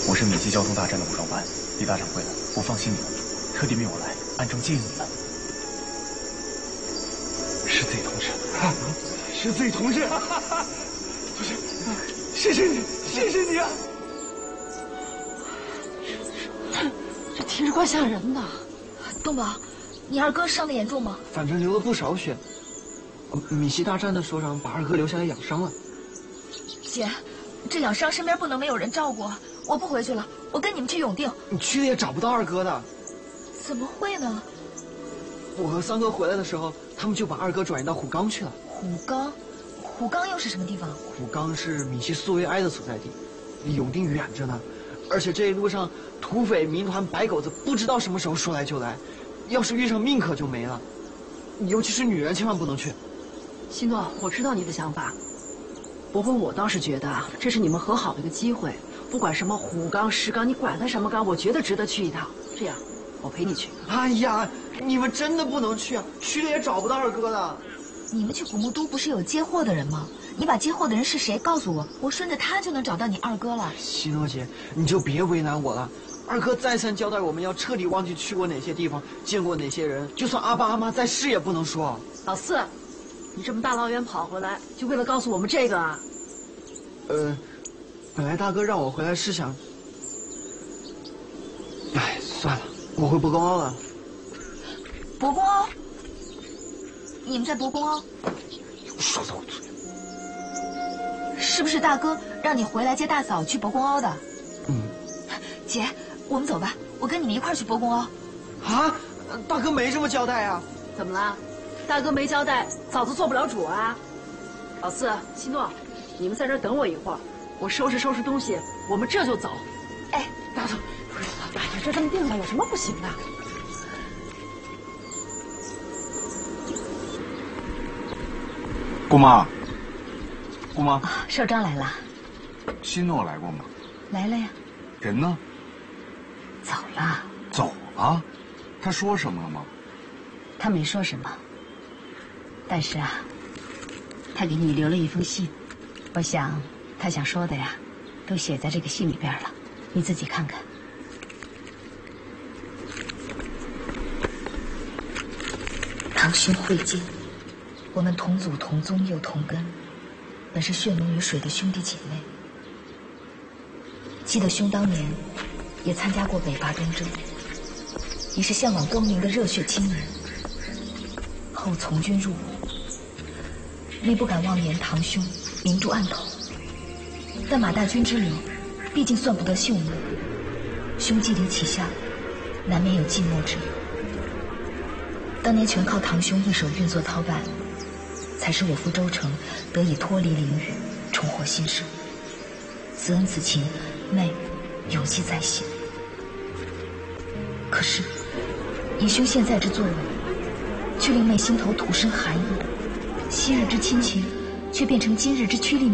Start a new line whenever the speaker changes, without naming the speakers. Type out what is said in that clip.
我是闽西交通大站的武装班，李大掌柜的，我放心你了，特地命我来暗中接应你们。是自己同志，
是自己同志，同志，谢谢你，谢谢你啊！
这听着怪吓人的。
东宝，你二哥伤得严重吗？
反正流了不少血。闽西大站的所长把二哥留下来养伤了。
姐，这养伤身边不能没有人照顾，我不回去了，我跟你们去永定。
你去了也找不到二哥的。
怎么会呢？
我和三哥回来的时候，他们就把二哥转移到虎冈去了。
虎冈又是什么地方？
虎冈是闽西苏维埃的所在地，离永定远着呢。而且这一路上土匪、民团、白狗子不知道什么时候说来就来，要是遇上命可就没了。尤其是女人，千万不能去。
西诺，我知道你的想法，不过我倒是觉得这是你们和好的一个机会。不管什么虎冈、石冈，你管它什么冈，我觉得值得去一趟。这样，我陪你去。
哎呀，你们真的不能去啊！去了也找不到二哥的。
你们去古木都不是有接货的人吗？你把接货的人是谁告诉我，我顺着他就能找到你二哥了。
西诺姐，你就别为难我了。二哥再三交代我们要彻底忘记去过哪些地方，见过哪些人，就算阿爸阿妈在世也不能说。
老四，你这么大老远跑回来，就为了告诉我们这个啊？
本来大哥让我回来是想，哎，算了，我回博公凹了。
博公凹？你们在博公凹？
又说漏嘴。
是不是大哥让你回来接大嫂去博公凹的？姐，我们走吧，我跟你们一块儿去博公凹。
啊，大哥没这么交代啊。
怎么了？大哥没交代，嫂子做不了主啊。老四、西诺，你们在这儿等我一会儿，我收拾收拾东西，我们这就走。
哎，
大头，哎呀，这么定了，有什么不行的？
姑妈，姑妈，
少庄来了。
西诺来过吗？
来了呀。
人呢？
走了。
走了？他说什么了吗？
他没说什么，但是啊，他给你留了一封信，我想他想说的呀，都写在这个信里边了，你自己看看。堂兄会见，我们同祖同宗又同根，本是血浓于水的兄弟姐妹。记得兄当年也参加过北伐东征，你是向往光明的热血青年，后从军入伍，内不敢妄言堂兄明珠暗头，但马大军之流毕竟算不得秀木，兄既离旗下，难免有寂寞之忧。当年全靠堂兄一手运作操办，才使我父周成得以脱离囹圄，重获新生。此恩此情，妹永记在心。可是以兄现在之作为，却令妹心头徒生寒意，昔日之亲情，却变成今日之趋利